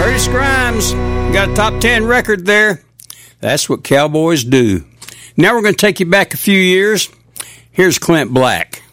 Curtis Grimes got a top 10 record there. That's what cowboys do. Now we're going to take you back a few years. Here's Clint Black.